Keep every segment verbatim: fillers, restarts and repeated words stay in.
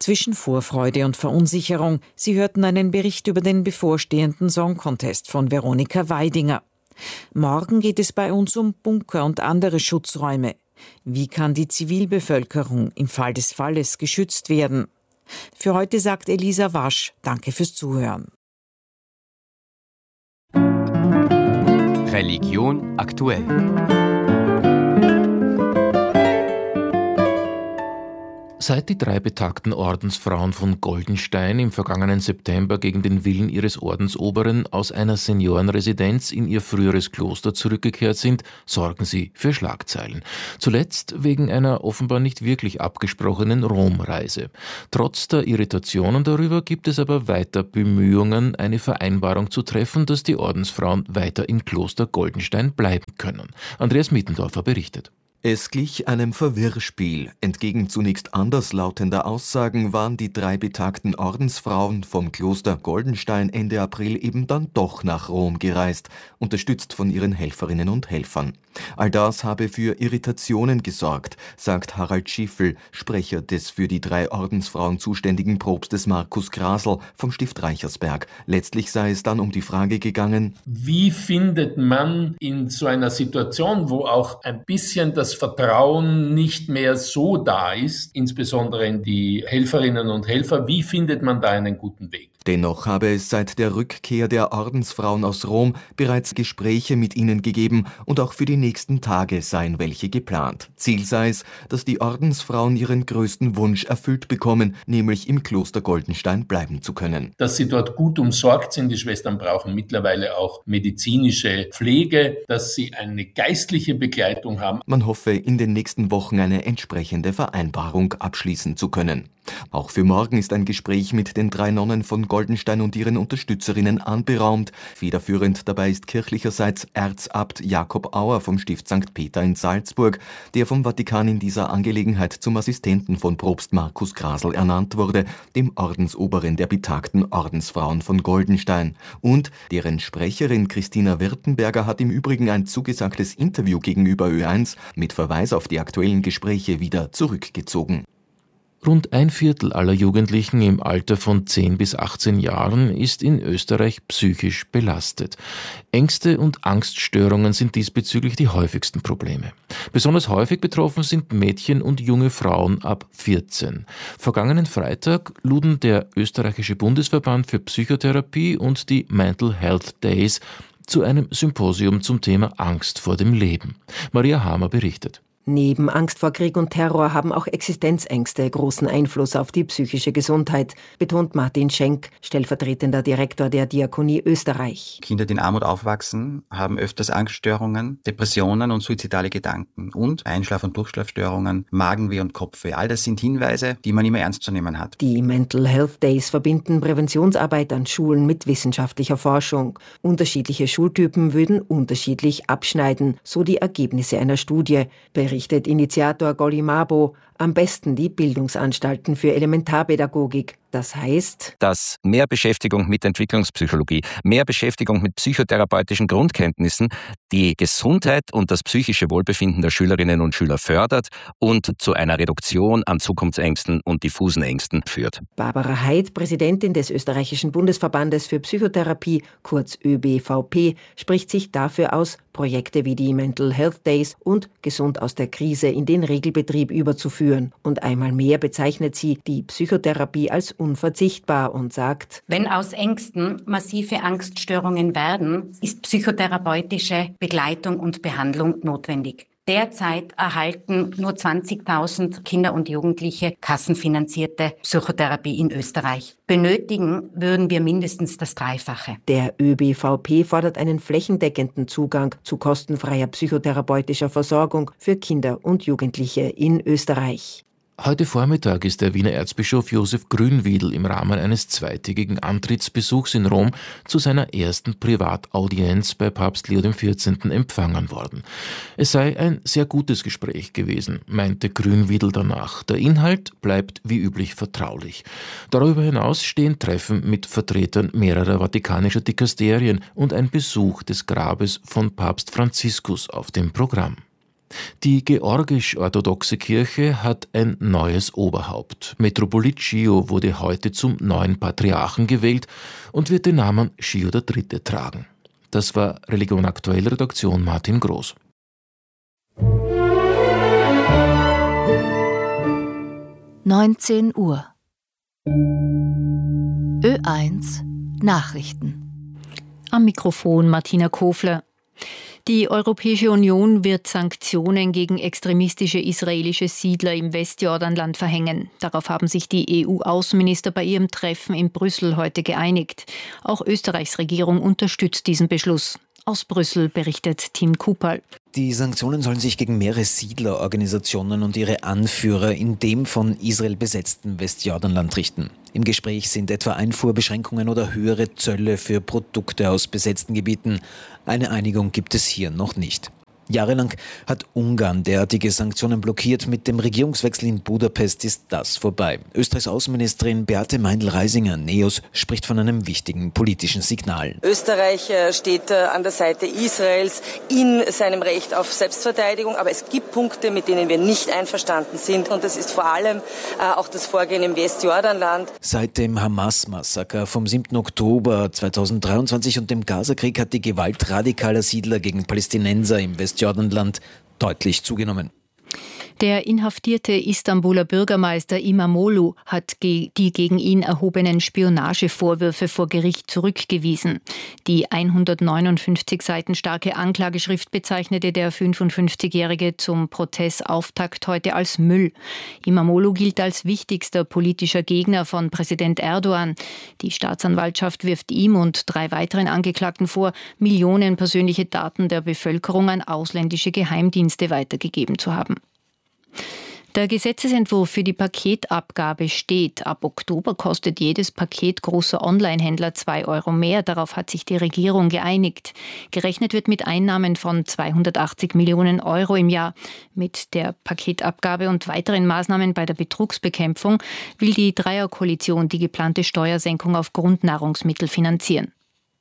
zwischen Vorfreude und Verunsicherung. Sie hörten einen Bericht über den bevorstehenden Song Contest von Veronika Weidinger. Morgen geht es bei uns um Bunker und andere Schutzräume. Wie kann die Zivilbevölkerung im Fall des Falles geschützt werden? Für heute sagt Elisa Wasch, danke fürs Zuhören. Religion aktuell. Seit die drei betagten Ordensfrauen von Goldenstein im vergangenen September gegen den Willen ihres Ordensoberen aus einer Seniorenresidenz in ihr früheres Kloster zurückgekehrt sind, sorgen sie für Schlagzeilen. Zuletzt wegen einer offenbar nicht wirklich abgesprochenen Romreise. Trotz der Irritationen darüber gibt es aber weiter Bemühungen, eine Vereinbarung zu treffen, dass die Ordensfrauen weiter im Kloster Goldenstein bleiben können. Andreas Mittendorfer berichtet. Es glich einem Verwirrspiel. Entgegen zunächst anderslautender Aussagen waren die drei betagten Ordensfrauen vom Kloster Goldenstein Ende April eben dann doch nach Rom gereist, unterstützt von ihren Helferinnen und Helfern. All das habe für Irritationen gesorgt, sagt Harald Schiffel, Sprecher des für die drei Ordensfrauen zuständigen Propstes Markus Grasl vom Stift Reichersberg. Letztlich sei es dann um die Frage gegangen: Wie findet man in so einer Situation, wo auch ein bisschen das Vertrauen nicht mehr so da ist, insbesondere in die Helferinnen und Helfer, wie findet man da einen guten Weg? Dennoch habe es seit der Rückkehr der Ordensfrauen aus Rom bereits Gespräche mit ihnen gegeben und auch für die nächsten Tage seien welche geplant. Ziel sei es, dass die Ordensfrauen ihren größten Wunsch erfüllt bekommen, nämlich im Kloster Goldenstein bleiben zu können. Dass sie dort gut umsorgt sind, die Schwestern brauchen mittlerweile auch medizinische Pflege, dass sie eine geistliche Begleitung haben. Man hoffe, in den nächsten Wochen eine entsprechende Vereinbarung abschließen zu können. Auch für morgen ist ein Gespräch mit den drei Nonnen von Goldenstein und ihren Unterstützerinnen anberaumt. Federführend dabei ist kirchlicherseits Erzabt Jakob Auer vom Stift Sankt Peter in Salzburg, der vom Vatikan in dieser Angelegenheit zum Assistenten von Propst Markus Grasl ernannt wurde, dem Ordensoberen der betagten Ordensfrauen von Goldenstein. Und deren Sprecherin Christina Wirtenberger hat im Übrigen ein zugesagtes Interview gegenüber Ö eins mit Verweis auf die aktuellen Gespräche wieder zurückgezogen. Rund ein Viertel aller Jugendlichen im Alter von zehn bis achtzehn Jahren ist in Österreich psychisch belastet. Ängste und Angststörungen sind diesbezüglich die häufigsten Probleme. Besonders häufig betroffen sind Mädchen und junge Frauen ab vierzehn. Vergangenen Freitag luden der Österreichische Bundesverband für Psychotherapie und die Mental Health Days zu einem Symposium zum Thema Angst vor dem Leben. Maria Hamer berichtet. Neben Angst vor Krieg und Terror haben auch Existenzängste großen Einfluss auf die psychische Gesundheit, betont Martin Schenk, stellvertretender Direktor der Diakonie Österreich. Kinder, die in Armut aufwachsen, haben öfters Angststörungen, Depressionen und suizidale Gedanken und Einschlaf- und Durchschlafstörungen, Magenweh und Kopfweh. All das sind Hinweise, die man immer ernst zu nehmen hat. Die Mental Health Days verbinden Präventionsarbeit an Schulen mit wissenschaftlicher Forschung. Unterschiedliche Schultypen würden unterschiedlich abschneiden, so die Ergebnisse einer Studie, berichtet Initiator Golly Mabo, am besten die Bildungsanstalten für Elementarpädagogik. Das heißt, dass mehr Beschäftigung mit Entwicklungspsychologie, mehr Beschäftigung mit psychotherapeutischen Grundkenntnissen die Gesundheit und das psychische Wohlbefinden der Schülerinnen und Schüler fördert und zu einer Reduktion an Zukunftsängsten und diffusen Ängsten führt. Barbara Heid, Präsidentin des Österreichischen Bundesverbandes für Psychotherapie, kurz Ö B V P, spricht sich dafür aus, Projekte wie die Mental Health Days und Gesund aus der Krise in den Regelbetrieb überzuführen. Und einmal mehr bezeichnet sie die Psychotherapie als unverzichtbar und sagt: Wenn aus Ängsten massive Angststörungen werden, ist psychotherapeutische Begleitung und Behandlung notwendig. Derzeit erhalten nur zwanzigtausend Kinder und Jugendliche kassenfinanzierte Psychotherapie in Österreich. Benötigen würden wir mindestens das Dreifache. Der Ö B V P fordert einen flächendeckenden Zugang zu kostenfreier psychotherapeutischer Versorgung für Kinder und Jugendliche in Österreich. Heute Vormittag ist der Wiener Erzbischof Josef Grünwiedl im Rahmen eines zweitägigen Antrittsbesuchs in Rom zu seiner ersten Privataudienz bei Papst Leo der vierzehnte empfangen worden. Es sei ein sehr gutes Gespräch gewesen, meinte Grünwiedl danach. Der Inhalt bleibt wie üblich vertraulich. Darüber hinaus stehen Treffen mit Vertretern mehrerer vatikanischer Dikasterien und ein Besuch des Grabes von Papst Franziskus auf dem Programm. Die georgisch-orthodoxe Kirche hat ein neues Oberhaupt. Metropolit Shio wurde heute zum neuen Patriarchen gewählt und wird den Namen Shio der Dritte tragen. Das war Religion aktuell, Redaktion Martin Groß. neunzehn Uhr. Ö eins Nachrichten. Am Mikrofon Martina Kofler. Die Europäische Union wird Sanktionen gegen extremistische israelische Siedler im Westjordanland verhängen. Darauf haben sich die E U-Außenminister bei ihrem Treffen in Brüssel heute geeinigt. Auch Österreichs Regierung unterstützt diesen Beschluss. Aus Brüssel berichtet Tim Kupal. Die Sanktionen sollen sich gegen mehrere Siedlerorganisationen und ihre Anführer in dem von Israel besetzten Westjordanland richten. Im Gespräch sind etwa Einfuhrbeschränkungen oder höhere Zölle für Produkte aus besetzten Gebieten. Eine Einigung gibt es hier noch nicht. Jahrelang hat Ungarn derartige Sanktionen blockiert. Mit dem Regierungswechsel in Budapest ist das vorbei. Österreichs Außenministerin Beate Meindl-Reisinger, NEOS, spricht von einem wichtigen politischen Signal. Österreich steht an der Seite Israels in seinem Recht auf Selbstverteidigung. Aber es gibt Punkte, mit denen wir nicht einverstanden sind. Und das ist vor allem auch das Vorgehen im Westjordanland. Seit dem Hamas-Massaker vom siebten Oktober zweitausenddreiundzwanzig und dem Gazakrieg hat die Gewalt radikaler Siedler gegen Palästinenser im Westjordanland Jordanland deutlich zugenommen. Der inhaftierte Istanbuler Bürgermeister Imamoglu hat die gegen ihn erhobenen Spionagevorwürfe vor Gericht zurückgewiesen. Die hundertneunundfünfzig Seiten starke Anklageschrift bezeichnete der fünfundfünfzigjährige zum Prozessauftakt heute als Müll. Imamoglu gilt als wichtigster politischer Gegner von Präsident Erdogan. Die Staatsanwaltschaft wirft ihm und drei weiteren Angeklagten vor, Millionen persönliche Daten der Bevölkerung an ausländische Geheimdienste weitergegeben zu haben. Der Gesetzesentwurf für die Paketabgabe steht. Ab Oktober kostet jedes Paket großer Online-Händler zwei Euro mehr. Darauf hat sich die Regierung geeinigt. Gerechnet wird mit Einnahmen von zweihundertachtzig Millionen Euro im Jahr. Mit der Paketabgabe und weiteren Maßnahmen bei der Betrugsbekämpfung will die Dreierkoalition die geplante Steuersenkung auf Grundnahrungsmittel finanzieren.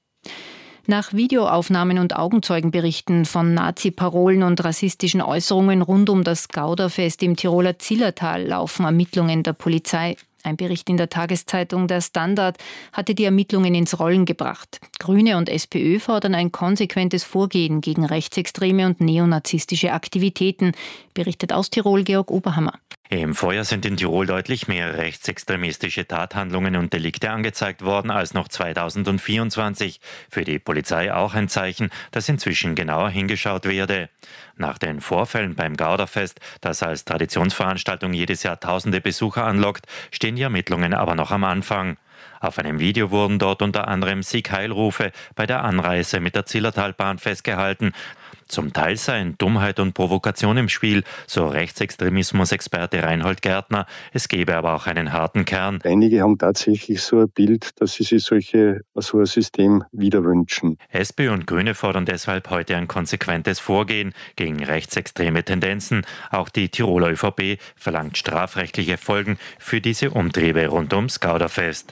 Nach Videoaufnahmen und Augenzeugenberichten von Nazi-Parolen und rassistischen Äußerungen rund um das Gauderfest im Tiroler Zillertal laufen Ermittlungen der Polizei. Ein Bericht in der Tageszeitung Der Standard hatte die Ermittlungen ins Rollen gebracht. Grüne und SPÖ fordern ein konsequentes Vorgehen gegen rechtsextreme und neonazistische Aktivitäten, berichtet aus Tirol Georg Oberhammer. Im Vorjahr sind in Tirol deutlich mehr rechtsextremistische Tathandlungen und Delikte angezeigt worden als noch zweitausendvierundzwanzig. Für die Polizei auch ein Zeichen, dass inzwischen genauer hingeschaut werde. Nach den Vorfällen beim Gauderfest, das als Traditionsveranstaltung jedes Jahr tausende Besucher anlockt, stehen die Ermittlungen aber noch am Anfang. Auf einem Video wurden dort unter anderem Sieg-Heil-Rufe bei der Anreise mit der Zillertalbahn festgehalten. Zum Teil seien Dummheit und Provokation im Spiel, so Rechtsextremismus-Experte Reinhold Gärtner. Es gebe aber auch einen harten Kern. Einige haben tatsächlich so ein Bild, dass sie sich solche, so ein System wieder wünschen. SPÖ und Grüne fordern deshalb heute ein konsequentes Vorgehen gegen rechtsextreme Tendenzen. Auch die Tiroler ÖVP verlangt strafrechtliche Folgen für diese Umtriebe rund ums Gauderfest.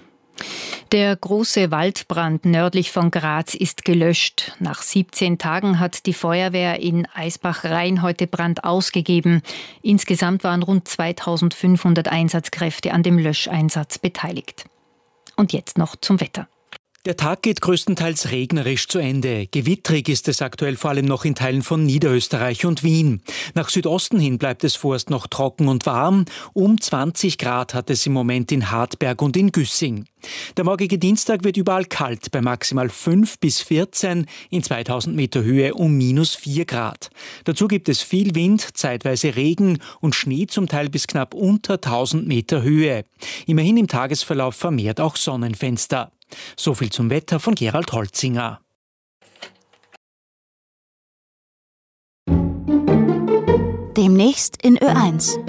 Der große Waldbrand nördlich von Graz ist gelöscht. Nach siebzehn Tagen hat die Feuerwehr in Eisbach-Rhein heute Brand ausgegeben. Insgesamt waren rund zweitausendfünfhundert Einsatzkräfte an dem Löscheinsatz beteiligt. Und jetzt noch zum Wetter. Der Tag geht größtenteils regnerisch zu Ende. Gewittrig ist es aktuell vor allem noch in Teilen von Niederösterreich und Wien. Nach Südosten hin bleibt es vorerst noch trocken und warm. Um zwanzig Grad hat es im Moment in Hartberg und in Güssing. Der morgige Dienstag wird überall kalt, bei maximal fünf bis vierzehn, in zweitausend Meter Höhe um minus vier Grad. Dazu gibt es viel Wind, zeitweise Regen und Schnee zum Teil bis knapp unter tausend Meter Höhe. Immerhin im Tagesverlauf vermehrt auch Sonnenfenster. So viel zum Wetter von Gerald Holzinger. Demnächst in Ö eins.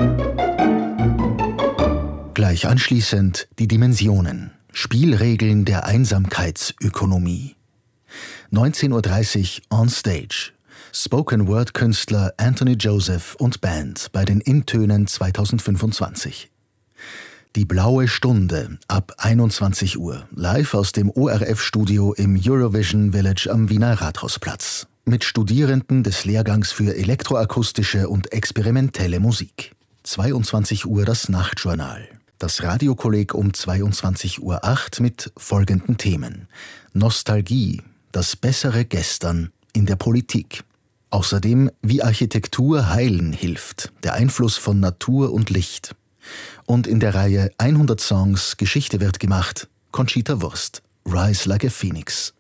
Gleich anschließend die Dimensionen. Spielregeln der Einsamkeitsökonomie. neunzehn Uhr dreißig on Stage. Spoken-Word-Künstler Anthony Joseph und Band bei den Intönen zweitausendfünfundzwanzig. Die blaue Stunde ab einundzwanzig Uhr, live aus dem O R F-Studio im Eurovision Village am Wiener Rathausplatz. mit Studierenden des Lehrgangs für elektroakustische und experimentelle Musik. zweiundzwanzig Uhr das Nachtjournal. Das Radiokolleg um zweiundzwanzig Uhr acht mit folgenden Themen: Nostalgie, das bessere Gestern in der Politik. Außerdem, wie Architektur heilen hilft, der Einfluss von Natur und Licht. Und in der Reihe hundert Songs, Geschichte wird gemacht, Conchita Wurst, Rise Like a Phoenix.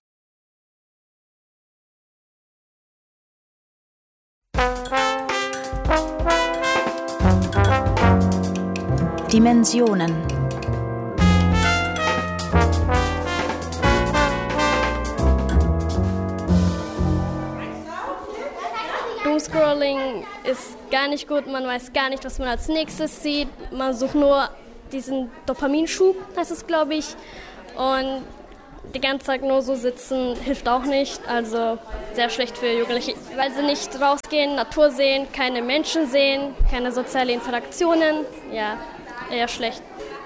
Dimensionen. Doomscrolling ist gar nicht gut, man weiß gar nicht, was man als nächstes sieht. Man sucht nur diesen Dopaminschub, heißt es, glaube ich. Und die ganze Zeit nur so sitzen hilft auch nicht, also sehr schlecht für Jugendliche, weil sie nicht rausgehen, Natur sehen, keine Menschen sehen, keine sozialen Interaktionen, ja, eher schlecht.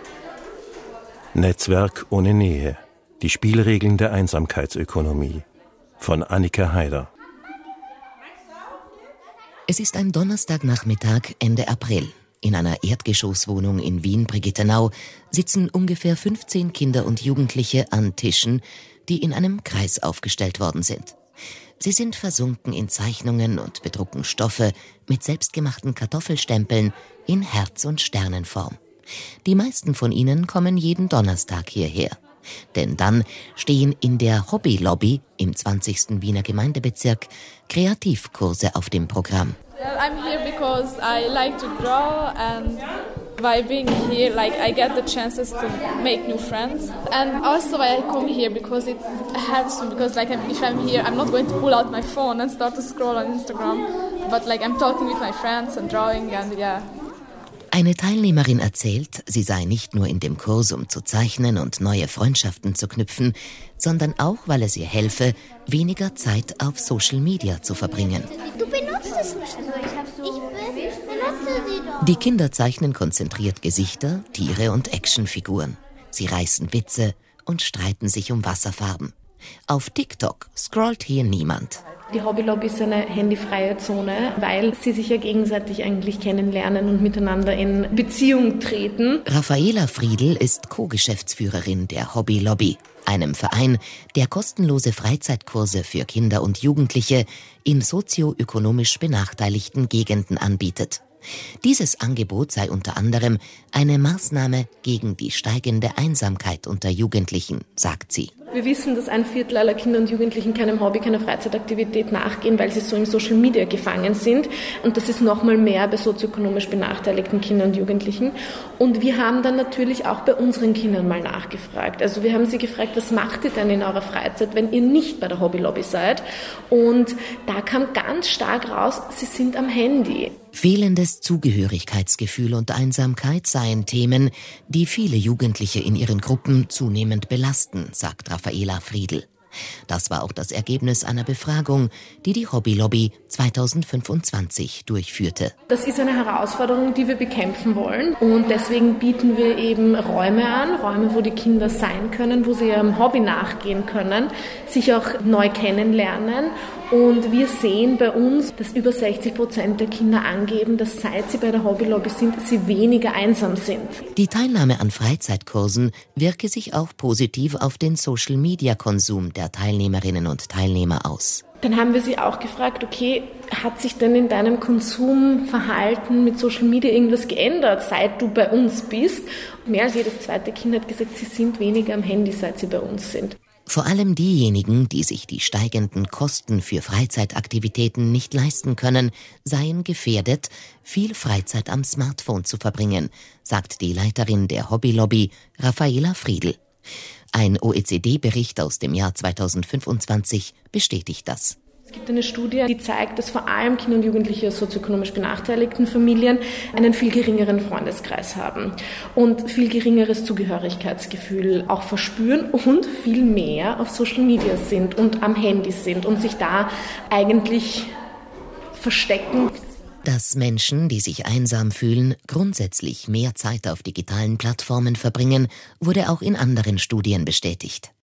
Netzwerk ohne Nähe. Die Spielregeln der Einsamkeitsökonomie. Von Annika Haider. Es ist ein Donnerstagnachmittag Ende April. In einer Erdgeschosswohnung in Wien-Brigittenau sitzen ungefähr fünfzehn Kinder und Jugendliche an Tischen, die in einem Kreis aufgestellt worden sind. Sie sind versunken in Zeichnungen und bedrucken Stoffe mit selbstgemachten Kartoffelstempeln in Herz- und Sternenform. Die meisten von ihnen kommen jeden Donnerstag hierher. Denn dann stehen in der Hobbylobby im zwanzigsten Wiener Gemeindebezirk Kreativkurse auf dem Programm. I'm here because I like to draw, and by being here, like I get the chances to make new friends. And also I come here because it helps me, because like if I'm here, I'm not going to pull out my phone and start to scroll on Instagram, but like I'm talking with my friends and drawing, and yeah. Eine Teilnehmerin erzählt, sie sei nicht nur in dem Kurs, um zu zeichnen und neue Freundschaften zu knüpfen, sondern auch, weil es ihr helfe, weniger Zeit auf Social Media zu verbringen. Du benutzt es nicht. Also ich hab so. Ich benutze sie doch. Die Kinder zeichnen konzentriert Gesichter, Tiere und Actionfiguren. Sie reißen Witze und streiten sich um Wasserfarben. Auf TikTok scrollt hier niemand. Die Hobbylobby ist eine handyfreie Zone, weil sie sich ja gegenseitig eigentlich kennenlernen und miteinander in Beziehung treten. Raffaela Friedl ist Co-Geschäftsführerin der Hobbylobby, einem Verein, der kostenlose Freizeitkurse für Kinder und Jugendliche in sozioökonomisch benachteiligten Gegenden anbietet. Dieses Angebot sei unter anderem eine Maßnahme gegen die steigende Einsamkeit unter Jugendlichen, sagt sie. Wir wissen, dass ein Viertel aller Kinder und Jugendlichen keinem Hobby, keiner Freizeitaktivität nachgehen, weil sie so im Social Media gefangen sind. Und das ist noch mal mehr bei sozioökonomisch benachteiligten Kindern und Jugendlichen. Und wir haben dann natürlich auch bei unseren Kindern mal nachgefragt. Also wir haben sie gefragt, was macht ihr denn in eurer Freizeit, wenn ihr nicht bei der Hobbylobby seid? Und da kam ganz stark raus, sie sind am Handy. Fehlendes Zugehörigkeitsgefühl und Einsamkeit seien Themen, die viele Jugendliche in ihren Gruppen zunehmend belasten, sagt Raffaela Friedl. Das war auch das Ergebnis einer Befragung, die die Hobbylobby zweitausendfünfundzwanzig durchführte. Das ist eine Herausforderung, die wir bekämpfen wollen. Und deswegen bieten wir eben Räume an, Räume, wo die Kinder sein können, wo sie ihrem Hobby nachgehen können, sich auch neu kennenlernen. Und wir sehen bei uns, dass über sechzig Prozent der Kinder angeben, dass seit sie bei der Hobbylobby sind, sie weniger einsam sind. Die Teilnahme an Freizeitkursen wirke sich auch positiv auf den Social-Media-Konsum der Teilnehmerinnen und Teilnehmer aus. Dann haben wir sie auch gefragt, okay, hat sich denn in deinem Konsumverhalten mit Social Media irgendwas geändert, seit du bei uns bist? Mehr als jedes zweite Kind hat gesagt, sie sind weniger am Handy, seit sie bei uns sind. Vor allem diejenigen, die sich die steigenden Kosten für Freizeitaktivitäten nicht leisten können, seien gefährdet, viel Freizeit am Smartphone zu verbringen, sagt die Leiterin der Hobbylobby, Raffaela Friedl. Ein O E C D-Bericht aus dem Jahr zweitausendfünfundzwanzig bestätigt das. Es gibt eine Studie, die zeigt, dass vor allem Kinder und Jugendliche aus sozioökonomisch benachteiligten Familien einen viel geringeren Freundeskreis haben und viel geringeres Zugehörigkeitsgefühl auch verspüren und viel mehr auf Social Media sind und am Handy sind und sich da eigentlich verstecken. Dass Menschen, die sich einsam fühlen, grundsätzlich mehr Zeit auf digitalen Plattformen verbringen, wurde auch in anderen Studien bestätigt.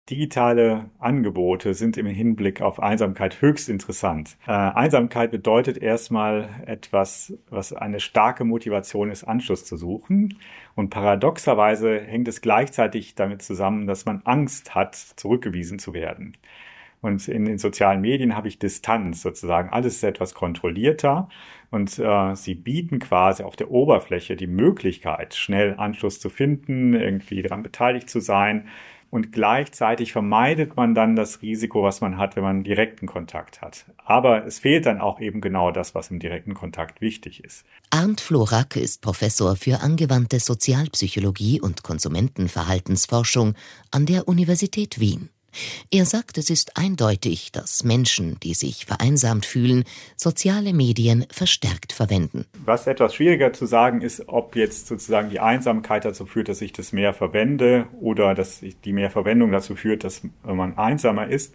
Digitale Angebote sind im Hinblick auf Einsamkeit höchst interessant. Äh, Einsamkeit bedeutet erstmal etwas, was eine starke Motivation ist, Anschluss zu suchen. Und paradoxerweise hängt es gleichzeitig damit zusammen, dass man Angst hat, zurückgewiesen zu werden. Und in den sozialen Medien habe ich Distanz sozusagen. Alles ist etwas kontrollierter und äh, sie bieten quasi auf der Oberfläche die Möglichkeit, schnell Anschluss zu finden, irgendwie daran beteiligt zu sein. Und gleichzeitig vermeidet man dann das Risiko, was man hat, wenn man direkten Kontakt hat. Aber es fehlt dann auch eben genau das, was im direkten Kontakt wichtig ist. Arndt Florak ist Professor für angewandte Sozialpsychologie und Konsumentenverhaltensforschung an der Universität Wien. Er sagt, es ist eindeutig, dass Menschen, die sich vereinsamt fühlen, soziale Medien verstärkt verwenden. Was etwas schwieriger zu sagen ist, ob jetzt sozusagen die Einsamkeit dazu führt, dass ich das mehr verwende oder dass die Mehrverwendung dazu führt, dass man einsamer ist.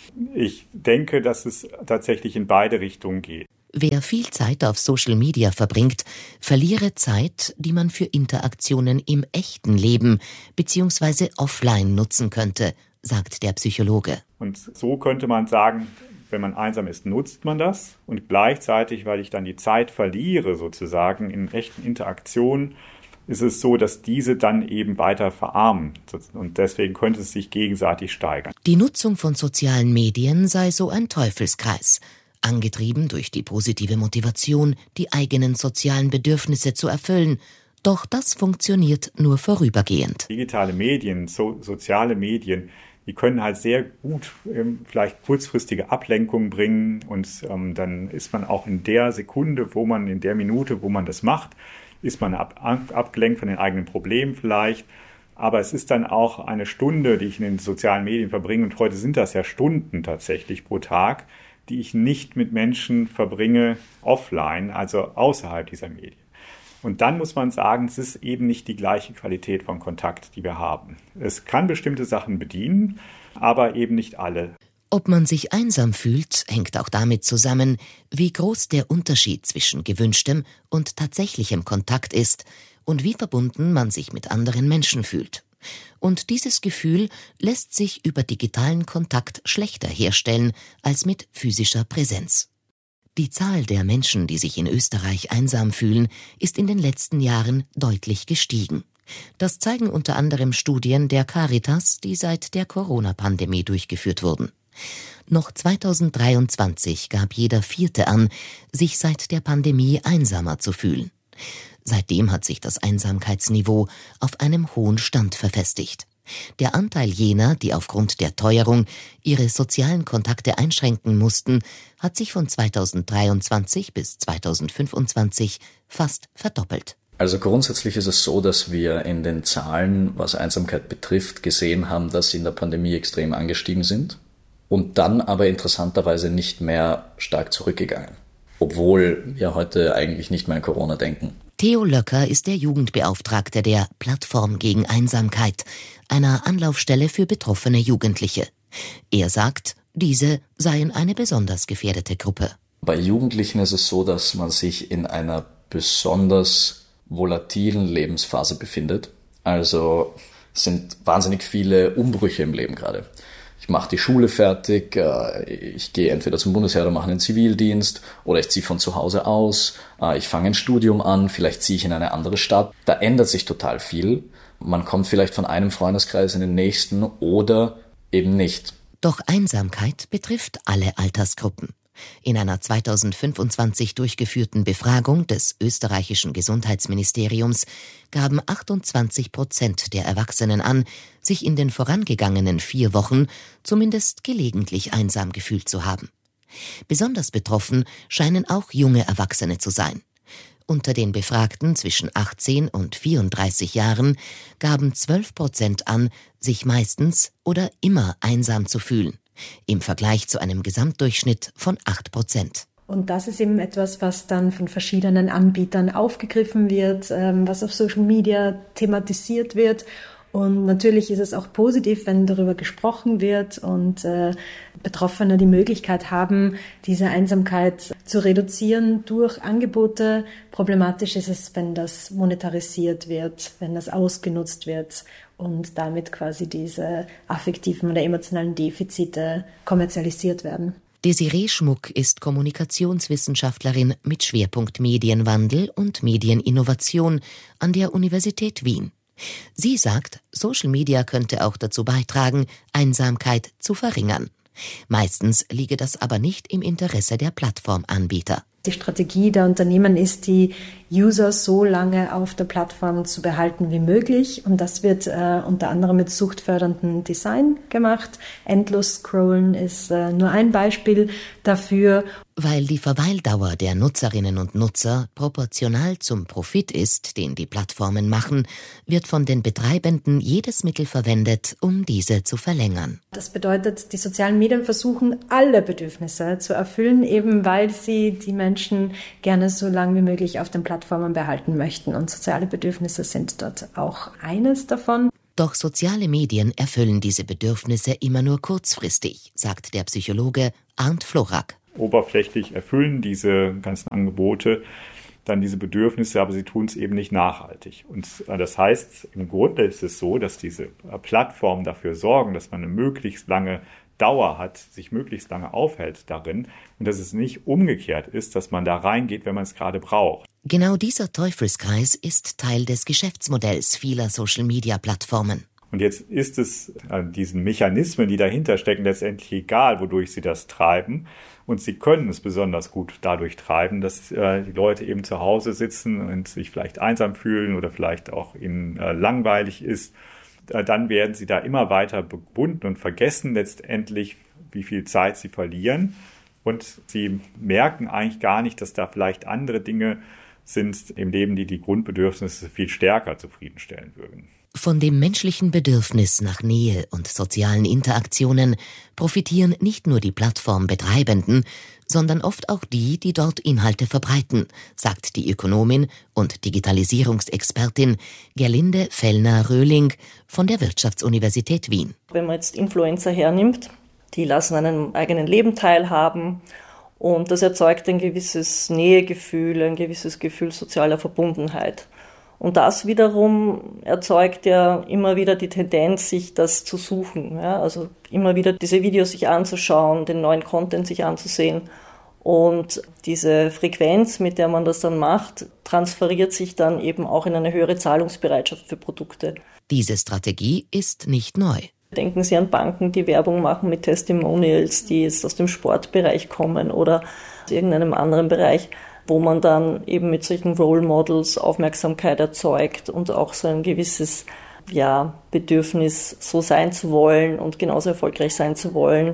Ich denke, dass es tatsächlich in beide Richtungen geht. Wer viel Zeit auf Social Media verbringt, verliere Zeit, die man für Interaktionen im echten Leben bzw. offline nutzen könnte, sagt der Psychologe. Und so könnte man sagen, wenn man einsam ist, nutzt man das. Und gleichzeitig, weil ich dann die Zeit verliere sozusagen in echten Interaktionen, ist es so, dass diese dann eben weiter verarmen. Und deswegen könnte es sich gegenseitig steigern. Die Nutzung von sozialen Medien sei so ein Teufelskreis, angetrieben durch die positive Motivation, die eigenen sozialen Bedürfnisse zu erfüllen. Doch das funktioniert nur vorübergehend. Digitale Medien, so, soziale Medien, die können halt sehr gut ähm, vielleicht kurzfristige Ablenkung bringen und ähm, dann ist man auch in der Sekunde, wo man, in der Minute, wo man das macht, ist man ab, ab, abgelenkt von den eigenen Problemen vielleicht. Aber es ist dann auch eine Stunde, die ich in den sozialen Medien verbringe und heute sind das ja Stunden tatsächlich pro Tag, die ich nicht mit Menschen verbringe offline, also außerhalb dieser Medien. Und dann muss man sagen, es ist eben nicht die gleiche Qualität von Kontakt, die wir haben. Es kann bestimmte Sachen bedienen, aber eben nicht alle. Ob man sich einsam fühlt, hängt auch damit zusammen, wie groß der Unterschied zwischen gewünschtem und tatsächlichem Kontakt ist und wie verbunden man sich mit anderen Menschen fühlt. Und dieses Gefühl lässt sich über digitalen Kontakt schlechter herstellen als mit physischer Präsenz. Die Zahl der Menschen, die sich in Österreich einsam fühlen, ist in den letzten Jahren deutlich gestiegen. Das zeigen unter anderem Studien der Caritas, die seit der Corona-Pandemie durchgeführt wurden. Noch zweitausenddreiundzwanzig gab jeder Vierte an, sich seit der Pandemie einsamer zu fühlen. Seitdem hat sich das Einsamkeitsniveau auf einem hohen Stand verfestigt. Der Anteil jener, die aufgrund der Teuerung ihre sozialen Kontakte einschränken mussten, hat sich von zweitausenddreiundzwanzig bis zweitausendfünfundzwanzig fast verdoppelt. Also grundsätzlich ist es so, dass wir in den Zahlen, was Einsamkeit betrifft, gesehen haben, dass sie in der Pandemie extrem angestiegen sind und dann aber interessanterweise nicht mehr stark zurückgegangen, obwohl wir heute eigentlich nicht mehr an Corona denken. Theo Löcker ist der Jugendbeauftragte der Plattform gegen Einsamkeit, einer Anlaufstelle für betroffene Jugendliche. Er sagt, diese seien eine besonders gefährdete Gruppe. Bei Jugendlichen ist es so, dass man sich in einer besonders volatilen Lebensphase befindet. Also sind wahnsinnig viele Umbrüche im Leben gerade. Ich mache die Schule fertig, ich gehe entweder zum Bundesheer oder mache einen Zivildienst oder ich ziehe von zu Hause aus, ich fange ein Studium an, vielleicht ziehe ich in eine andere Stadt. Da ändert sich total viel. Man kommt vielleicht von einem Freundeskreis in den nächsten oder eben nicht. Doch Einsamkeit betrifft alle Altersgruppen. In einer zweitausendfünfundzwanzig durchgeführten Befragung des österreichischen Gesundheitsministeriums gaben achtundzwanzig Prozent der Erwachsenen an, sich in den vorangegangenen vier Wochen zumindest gelegentlich einsam gefühlt zu haben. Besonders betroffen scheinen auch junge Erwachsene zu sein. Unter den Befragten zwischen achtzehn und vierunddreißig Jahren gaben zwölf Prozent an, sich meistens oder immer einsam zu fühlen, im Vergleich zu einem Gesamtdurchschnitt von acht Prozent. Und das ist eben etwas, was dann von verschiedenen Anbietern aufgegriffen wird, was auf Social Media thematisiert wird. Und natürlich ist es auch positiv, wenn darüber gesprochen wird und äh, Betroffene die Möglichkeit haben, diese Einsamkeit zu reduzieren durch Angebote. Problematisch ist es, wenn das monetarisiert wird, wenn das ausgenutzt wird und damit quasi diese affektiven oder emotionalen Defizite kommerzialisiert werden. Desiree Schmuck ist Kommunikationswissenschaftlerin mit Schwerpunkt Medienwandel und Medieninnovation an der Universität Wien. Sie sagt, Social Media könnte auch dazu beitragen, Einsamkeit zu verringern. Meistens liege das aber nicht im Interesse der Plattformanbieter. Die Strategie der Unternehmen ist, die User so lange auf der Plattform zu behalten wie möglich. Und das wird äh, unter anderem mit suchtförderndem Design gemacht. Endlos scrollen ist äh, nur ein Beispiel dafür. Weil die Verweildauer der Nutzerinnen und Nutzer proportional zum Profit ist, den die Plattformen machen, wird von den Betreibenden jedes Mittel verwendet, um diese zu verlängern. Das bedeutet, die sozialen Medien versuchen, alle Bedürfnisse zu erfüllen, eben weil sie die Menschen gerne so lange wie möglich auf den Plattformen behalten möchten. Und soziale Bedürfnisse sind dort auch eines davon. Doch soziale Medien erfüllen diese Bedürfnisse immer nur kurzfristig, sagt der Psychologe Arndt Florak. Oberflächlich erfüllen diese ganzen Angebote dann diese Bedürfnisse, aber sie tun es eben nicht nachhaltig. Und das heißt, im Grunde ist es so, dass diese Plattformen dafür sorgen, dass man eine möglichst lange Dauer hat, sich möglichst lange aufhält darin und dass es nicht umgekehrt ist, dass man da reingeht, wenn man es gerade braucht. Genau dieser Teufelskreis ist Teil des Geschäftsmodells vieler Social-Media-Plattformen. Und jetzt ist es äh, diesen Mechanismen, die dahinter stecken, letztendlich egal, wodurch sie das treiben. Und sie können es besonders gut dadurch treiben, dass äh, die Leute eben zu Hause sitzen und sich vielleicht einsam fühlen oder vielleicht auch ihnen äh, langweilig ist. Äh, dann werden sie da immer weiter gebunden und vergessen letztendlich, wie viel Zeit sie verlieren. Und sie merken eigentlich gar nicht, dass da vielleicht andere Dinge sind im Leben, die die Grundbedürfnisse viel stärker zufriedenstellen würden. Von dem menschlichen Bedürfnis nach Nähe und sozialen Interaktionen profitieren nicht nur die Plattformbetreibenden, sondern oft auch die, die dort Inhalte verbreiten, sagt die Ökonomin und Digitalisierungsexpertin Gerlinde Fellner-Röhling von der Wirtschaftsuniversität Wien. Wenn man jetzt Influencer hernimmt, die lassen an einem eigenen Leben teilhaben und das erzeugt ein gewisses Nähegefühl, ein gewisses Gefühl sozialer Verbundenheit. Und das wiederum erzeugt ja immer wieder die Tendenz, sich das zu suchen. Ja? Also immer wieder diese Videos sich anzuschauen, den neuen Content sich anzusehen. Und diese Frequenz, mit der man das dann macht, transferiert sich dann eben auch in eine höhere Zahlungsbereitschaft für Produkte. Diese Strategie ist nicht neu. Denken Sie an Banken, die Werbung machen mit Testimonials, die jetzt aus dem Sportbereich kommen oder aus irgendeinem anderen Bereich, wo man dann eben mit solchen Role Models Aufmerksamkeit erzeugt und auch so ein gewisses ja, Bedürfnis, so sein zu wollen und genauso erfolgreich sein zu wollen.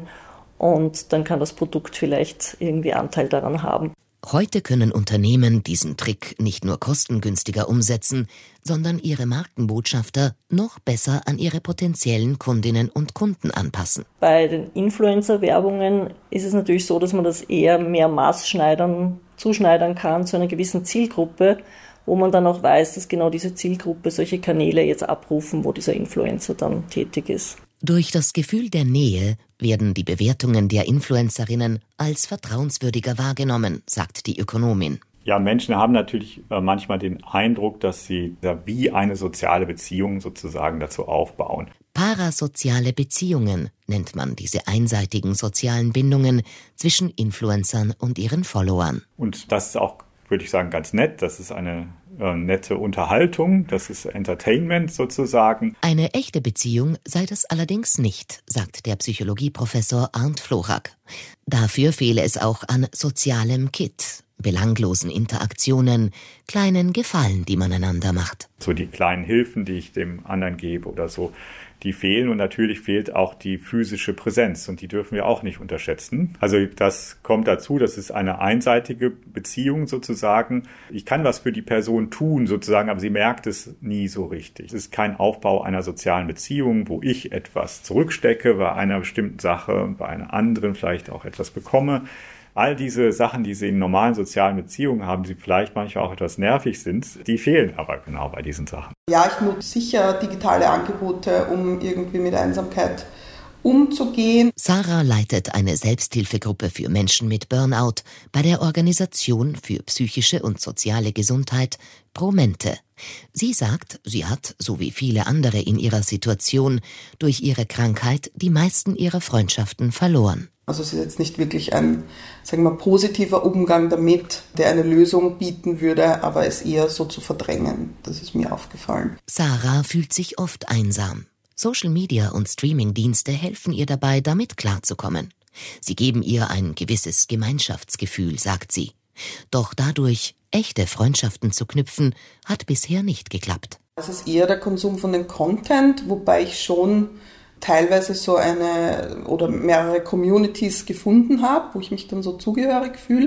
Und dann kann das Produkt vielleicht irgendwie Anteil daran haben. Heute können Unternehmen diesen Trick nicht nur kostengünstiger umsetzen, sondern ihre Markenbotschafter noch besser an ihre potenziellen Kundinnen und Kunden anpassen. Bei den Influencer-Werbungen ist es natürlich so, dass man das eher mehr maßschneidern, zuschneidern kann zu einer gewissen Zielgruppe, wo man dann auch weiß, dass genau diese Zielgruppe solche Kanäle jetzt abrufen, wo dieser Influencer dann tätig ist. Durch das Gefühl der Nähe werden die Bewertungen der Influencerinnen als vertrauenswürdiger wahrgenommen, sagt die Ökonomin. Ja, Menschen haben natürlich manchmal den Eindruck, dass sie wie eine soziale Beziehung sozusagen dazu aufbauen. Parasoziale Beziehungen nennt man diese einseitigen sozialen Bindungen zwischen Influencern und ihren Followern. Und das ist auch, würde ich sagen, ganz nett. Das ist eine äh, nette Unterhaltung, das ist Entertainment sozusagen. Eine echte Beziehung sei das allerdings nicht, sagt der Psychologieprofessor Arndt Florak. Dafür fehle es auch an sozialem Kit, belanglosen Interaktionen, kleinen Gefallen, die man einander macht. So die kleinen Hilfen, die ich dem anderen gebe oder so, die fehlen. Und natürlich fehlt auch die physische Präsenz und die dürfen wir auch nicht unterschätzen. Also das kommt dazu, das ist eine einseitige Beziehung sozusagen. Ich kann was für die Person tun sozusagen, aber sie merkt es nie so richtig. Es ist kein Aufbau einer sozialen Beziehung, wo ich etwas zurückstecke bei einer bestimmten Sache, bei einer anderen vielleicht auch etwas bekomme. All diese Sachen, die Sie in normalen sozialen Beziehungen haben, die vielleicht manchmal auch etwas nervig sind, die fehlen aber genau bei diesen Sachen. Ja, ich nutze sicher digitale Angebote, um irgendwie mit Einsamkeit umzugehen. Sarah leitet eine Selbsthilfegruppe für Menschen mit Burnout bei der Organisation für psychische und soziale Gesundheit Promente. Sie sagt, sie hat, so wie viele andere in ihrer Situation, durch ihre Krankheit die meisten ihrer Freundschaften verloren. Also es ist jetzt nicht wirklich ein, sagen wir mal, positiver Umgang damit, der eine Lösung bieten würde, aber es eher so zu verdrängen. Das ist mir aufgefallen. Sarah fühlt sich oft einsam. Social Media und Streamingdienste helfen ihr dabei, damit klarzukommen. Sie geben ihr ein gewisses Gemeinschaftsgefühl, sagt sie. Doch dadurch, echte Freundschaften zu knüpfen, hat bisher nicht geklappt. Es ist eher der Konsum von dem Content, wobei ich schon teilweise so eine oder mehrere Communities gefunden habe, wo ich mich dann so zugehörig fühle.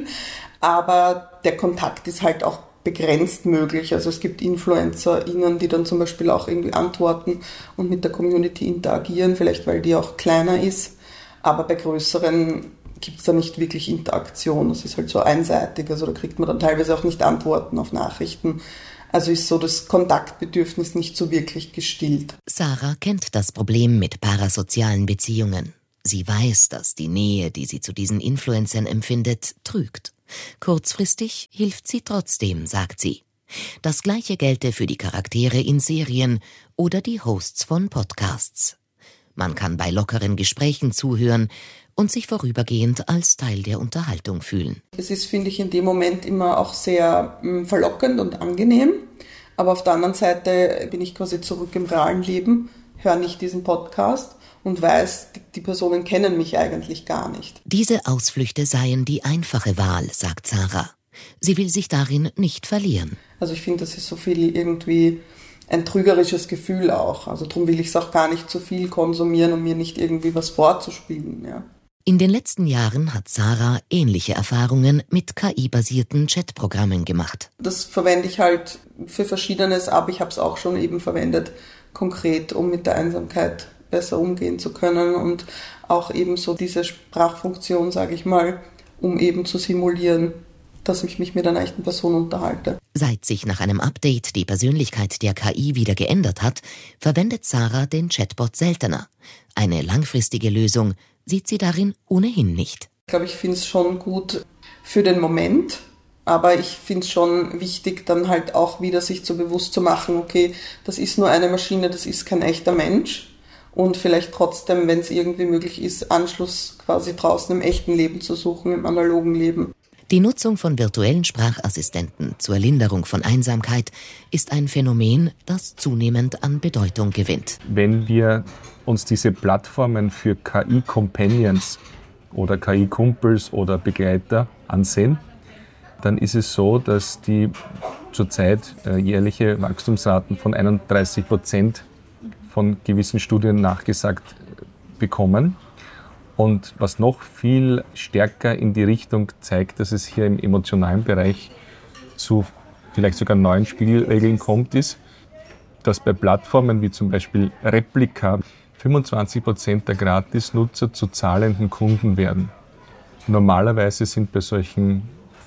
Aber der Kontakt ist halt auch begrenzt möglich. Also es gibt InfluencerInnen, die dann zum Beispiel auch irgendwie antworten und mit der Community interagieren, vielleicht weil die auch kleiner ist. Aber bei größeren gibt es da nicht wirklich Interaktion. Das ist halt so einseitig. Also da kriegt man dann teilweise auch nicht Antworten auf Nachrichten. Also ist so das Kontaktbedürfnis nicht so wirklich gestillt. Sarah kennt das Problem mit parasozialen Beziehungen. Sie weiß, dass die Nähe, die sie zu diesen Influencern empfindet, trügt. Kurzfristig hilft sie trotzdem, sagt sie. Das Gleiche gelte für die Charaktere in Serien oder die Hosts von Podcasts. Man kann bei lockeren Gesprächen zuhören und sich vorübergehend als Teil der Unterhaltung fühlen. Es ist, finde ich, in dem Moment immer auch sehr mh, verlockend und angenehm. Aber auf der anderen Seite bin ich quasi zurück im realen Leben, höre nicht diesen Podcast und weiß, die, die Personen kennen mich eigentlich gar nicht. Diese Ausflüchte seien die einfache Wahl, sagt Sarah. Sie will sich darin nicht verlieren. Also ich finde, das ist so viel irgendwie ein trügerisches Gefühl auch. Also darum will ich es auch gar nicht zu viel konsumieren, um mir nicht irgendwie was vorzuspielen. Ja. In den letzten Jahren hat Sarah ähnliche Erfahrungen mit K I-basierten Chatprogrammen gemacht. Das verwende ich halt für Verschiedenes, aber ich habe es auch schon eben verwendet, konkret, um mit der Einsamkeit besser umgehen zu können und auch eben so diese Sprachfunktion, sage ich mal, um eben zu simulieren, dass ich mich mit einer echten Person unterhalte. Seit sich nach einem Update die Persönlichkeit der K I wieder geändert hat, verwendet Sarah den Chatbot seltener. Eine langfristige Lösung sieht sie darin ohnehin nicht. Ich glaube, ich finde es schon gut für den Moment, aber ich finde es schon wichtig, dann halt auch wieder sich zu bewusst zu machen, okay, das ist nur eine Maschine, das ist kein echter Mensch. Und vielleicht trotzdem, wenn es irgendwie möglich ist, Anschluss quasi draußen im echten Leben zu suchen, im analogen Leben. Die Nutzung von virtuellen Sprachassistenten zur Linderung von Einsamkeit ist ein Phänomen, das zunehmend an Bedeutung gewinnt. Wenn wir uns diese Plattformen für K I-Companions oder K I-Kumpels oder Begleiter ansehen, dann ist es so, dass die zurzeit jährliche Wachstumsraten von einunddreißig Prozent von gewissen Studien nachgesagt bekommen. Und was noch viel stärker in die Richtung zeigt, dass es hier im emotionalen Bereich zu vielleicht sogar neuen Spielregeln kommt, ist, dass bei Plattformen wie zum Beispiel Replika fünfundzwanzig Prozent der Gratisnutzer zu zahlenden Kunden werden. Normalerweise sind bei solchen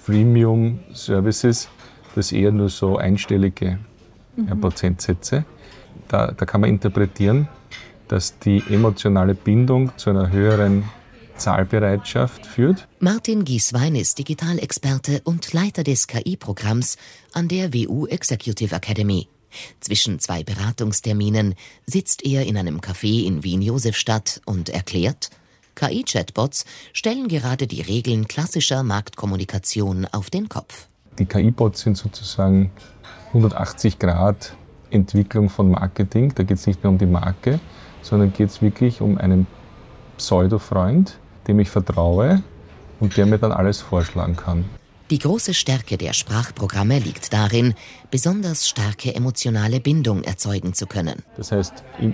Freemium-Services das eher nur so einstellige mhm. Prozentsätze. Da, da kann man interpretieren, dass die emotionale Bindung zu einer höheren Zahlbereitschaft führt. Martin Gieswein ist Digitalexperte und Leiter des K I-Programms an der W U Executive Academy. Zwischen zwei Beratungsterminen sitzt er in einem Café in Wien-Josefstadt und erklärt, K I-Chatbots stellen gerade die Regeln klassischer Marktkommunikation auf den Kopf. Die K I-Bots sind sozusagen hundertachtzig Grad Entwicklung von Marketing. Da geht es nicht mehr um die Marke, sondern geht es wirklich um einen Pseudo-Freund, dem ich vertraue und der mir dann alles vorschlagen kann. Die große Stärke der Sprachprogramme liegt darin, besonders starke emotionale Bindung erzeugen zu können. Das heißt,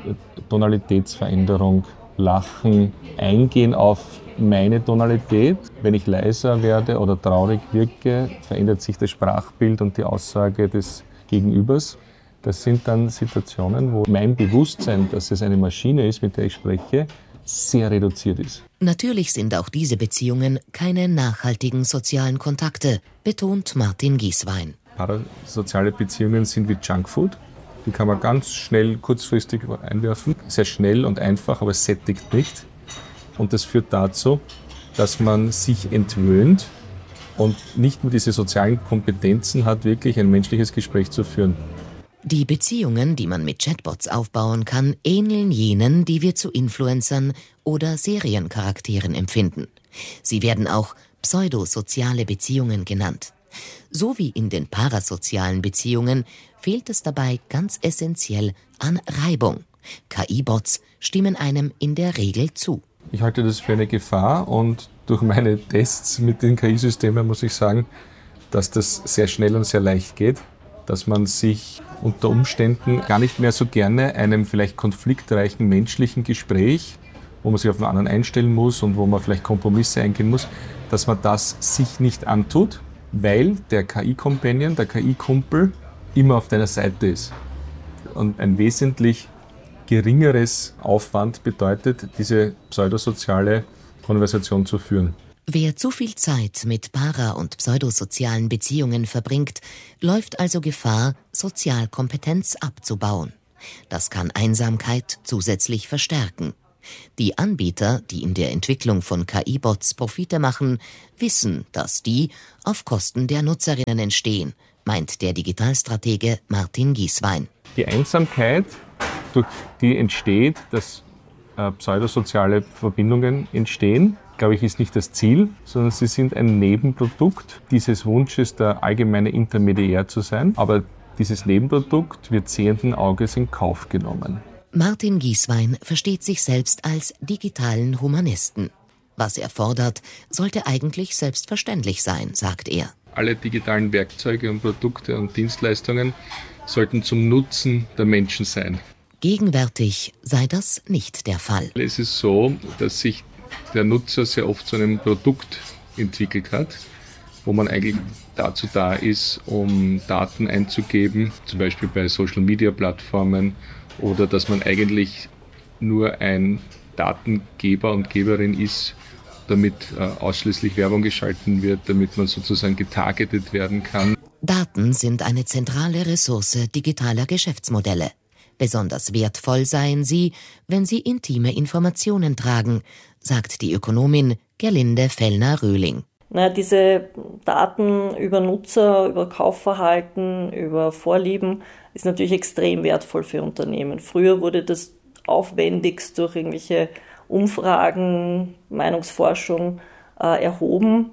Tonalitätsveränderung, Lachen, Eingehen auf meine Tonalität. Wenn ich leiser werde oder traurig wirke, verändert sich das Sprachbild und die Aussage des Gegenübers. Das sind dann Situationen, wo mein Bewusstsein, dass es eine Maschine ist, mit der ich spreche, sehr reduziert ist. Natürlich sind auch diese Beziehungen keine nachhaltigen sozialen Kontakte, betont Martin Gieswein. Parasoziale Beziehungen sind wie Junkfood. Die kann man ganz schnell, kurzfristig einwerfen. Sehr schnell und einfach, aber es sättigt nicht. Und das führt dazu, dass man sich entwöhnt und nicht nur diese sozialen Kompetenzen hat, wirklich ein menschliches Gespräch zu führen. Die Beziehungen, die man mit Chatbots aufbauen kann, ähneln jenen, die wir zu Influencern oder Seriencharakteren empfinden. Sie werden auch pseudosoziale Beziehungen genannt. So wie in den parasozialen Beziehungen fehlt es dabei ganz essentiell an Reibung. K I-Bots stimmen einem in der Regel zu. Ich halte das für eine Gefahr und durch meine Tests mit den K I-Systemen muss ich sagen, dass das sehr schnell und sehr leicht geht, dass man sich unter Umständen gar nicht mehr so gerne einem vielleicht konfliktreichen menschlichen Gespräch, wo man sich auf einen anderen einstellen muss und wo man vielleicht Kompromisse eingehen muss, dass man das sich nicht antut, weil der K I-Companion, der K I-Kumpel immer auf deiner Seite ist. Und ein wesentlich geringeres Aufwand bedeutet, diese pseudosoziale Konversation zu führen. Wer zu viel Zeit mit para- und pseudosozialen Beziehungen verbringt, läuft also Gefahr, Sozialkompetenz abzubauen. Das kann Einsamkeit zusätzlich verstärken. Die Anbieter, die in der Entwicklung von K I-Bots Profite machen, wissen, dass die auf Kosten der Nutzerinnen entstehen, meint der Digitalstratege Martin Gieswein. Die Einsamkeit, durch die entsteht, dass äh, pseudosoziale Verbindungen entstehen, glaube ich, ist nicht das Ziel, sondern sie sind ein Nebenprodukt dieses Wunsches, der allgemeine Intermediär zu sein. Aber dieses Nebenprodukt wird sehenden Auges in Kauf genommen. Martin Gieswein versteht sich selbst als digitalen Humanisten. Was er fordert, sollte eigentlich selbstverständlich sein, sagt er. Alle digitalen Werkzeuge und Produkte und Dienstleistungen sollten zum Nutzen der Menschen sein. Gegenwärtig sei das nicht der Fall. Es ist so, dass sich der Nutzer sehr oft zu einem Produkt entwickelt hat, wo man eigentlich dazu da ist, um Daten einzugeben, zum Beispiel bei Social-Media-Plattformen, oder dass man eigentlich nur ein Datengeber und Geberin ist, damit äh, ausschließlich Werbung geschalten wird, damit man sozusagen getargetet werden kann. Daten sind eine zentrale Ressource digitaler Geschäftsmodelle. Besonders wertvoll seien sie, wenn sie intime Informationen tragen, sagt die Ökonomin Gerlinde Fellner-Röhling. Na, diese Daten über Nutzer, über Kaufverhalten, über Vorlieben ist natürlich extrem wertvoll für Unternehmen. Früher wurde das aufwendigst durch irgendwelche Umfragen, Meinungsforschung äh, erhoben.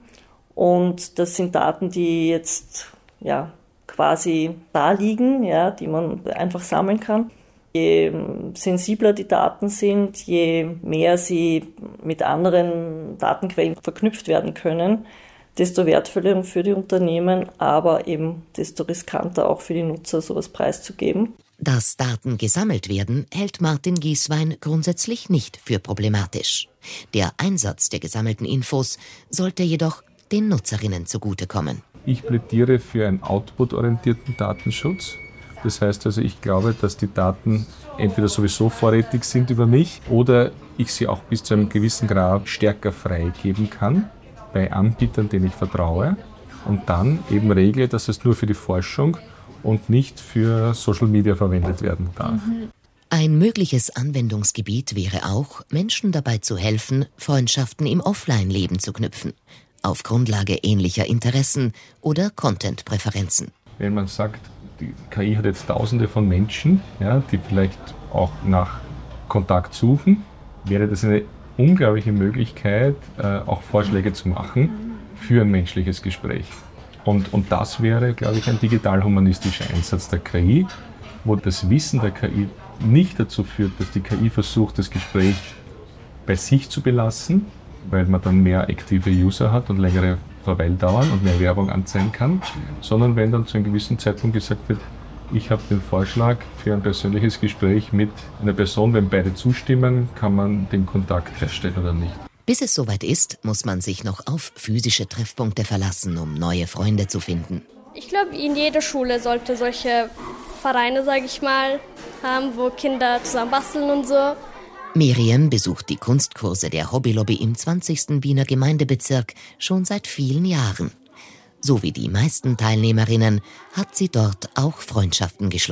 Und das sind Daten, die jetzt ja quasi da liegen, ja, die man einfach sammeln kann. Je sensibler die Daten sind, je mehr sie mit anderen Datenquellen verknüpft werden können, desto wertvoller für die Unternehmen, aber eben desto riskanter auch für die Nutzer, sowas preiszugeben. Dass Daten gesammelt werden, hält Martin Gieswein grundsätzlich nicht für problematisch. Der Einsatz der gesammelten Infos sollte jedoch den Nutzerinnen zugutekommen. Ich plädiere für einen output-orientierten Datenschutz. Das heißt also, ich glaube, dass die Daten entweder sowieso vorrätig sind über mich oder ich sie auch bis zu einem gewissen Grad stärker freigeben kann bei Anbietern, denen ich vertraue, und dann eben regle, dass es nur für die Forschung und nicht für Social Media verwendet werden darf. Ein mögliches Anwendungsgebiet wäre auch, Menschen dabei zu helfen, Freundschaften im Offline-Leben zu knüpfen, auf Grundlage ähnlicher Interessen oder Content-Präferenzen. Wenn man sagt, die K I hat jetzt Tausende von Menschen, ja, die vielleicht auch nach Kontakt suchen, wäre das eine unglaubliche Möglichkeit, äh, auch Vorschläge zu machen für ein menschliches Gespräch. Und, und das wäre, glaube ich, ein digital-humanistischer Einsatz der K I, wo das Wissen der K I nicht dazu führt, dass die K I versucht, das Gespräch bei sich zu belassen, weil man dann mehr aktive User hat und längere Verweildauern und mehr Werbung anzeigen kann, sondern wenn dann zu einem gewissen Zeitpunkt gesagt wird, ich habe den Vorschlag für ein persönliches Gespräch mit einer Person, wenn beide zustimmen, kann man den Kontakt herstellen oder nicht. Bis es soweit ist, muss man sich noch auf physische Treffpunkte verlassen, um neue Freunde zu finden. Ich glaube, in jeder Schule sollte solche Vereine, sage ich mal, haben, wo Kinder zusammen basteln und so. Miriam besucht die Kunstkurse der Hobbylobby im zwanzigsten Wiener Gemeindebezirk schon seit vielen Jahren. So wie die meisten Teilnehmerinnen hat sie dort auch Freundschaften geschlossen.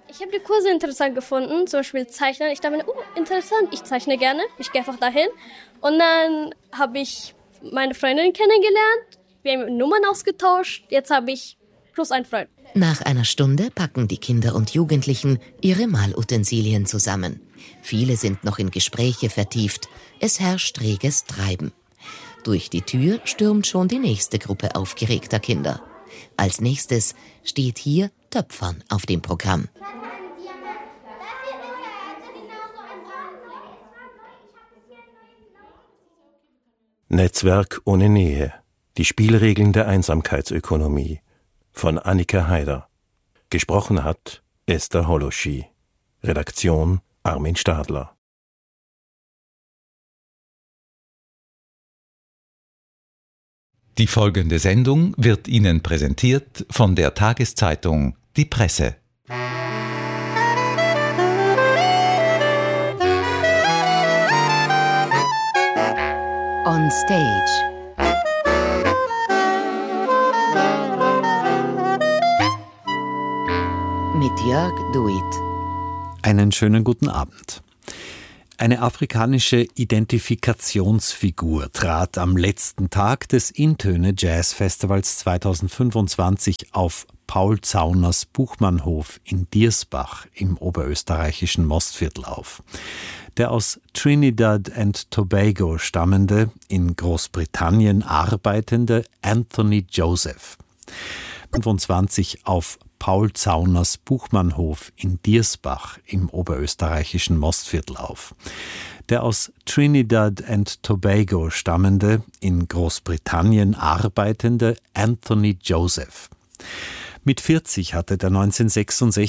Ich habe die Kurse interessant gefunden, zum Beispiel Zeichnen. Ich dachte mir, oh, interessant, ich zeichne gerne, ich gehe einfach dahin. Und dann habe ich meine Freundin kennengelernt, wir haben Nummern ausgetauscht, jetzt habe ich plus einen Freund. Nach einer Stunde packen die Kinder und Jugendlichen ihre Malutensilien zusammen. Viele sind noch in Gespräche vertieft, es herrscht reges Treiben. Durch die Tür stürmt schon die nächste Gruppe aufgeregter Kinder. Als nächstes steht hier Töpfern auf dem Programm. Netzwerk ohne Nähe. Die Spielregeln der Einsamkeitsökonomie von Annika Haider. Gesprochen hat Esther Holoschi. Redaktion Armin Stadler. Die folgende Sendung wird Ihnen präsentiert von der Tageszeitung Die Presse. On Stage. Mit Jörg Duit. Einen schönen guten Abend. Eine afrikanische Identifikationsfigur trat am letzten Tag des Intöne Jazz Festivals zweitausendfünfundzwanzig auf Paul Zauners Buchmannhof in Diersbach im oberösterreichischen Mostviertel auf. Der aus Trinidad and Tobago stammende, in Großbritannien arbeitende Anthony Joseph. fünfundzwanzig auf Paul Zauners Buchmannhof in Diersbach im oberösterreichischen Mostviertel auf. Der aus Trinidad and Tobago stammende, in Großbritannien arbeitende Anthony Joseph. Mit vierzig hatte der neunzehnhundertsechsundsechzig